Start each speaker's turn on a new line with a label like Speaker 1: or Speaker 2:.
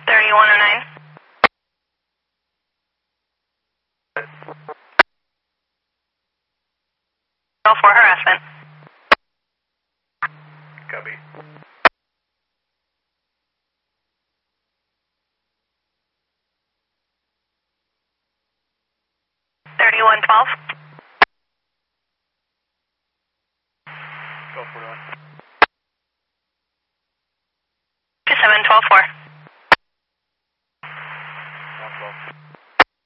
Speaker 1: 3109. For harassment.
Speaker 2: Copy.
Speaker 1: 3112.
Speaker 2: 1241.
Speaker 1: 27124.
Speaker 2: 112.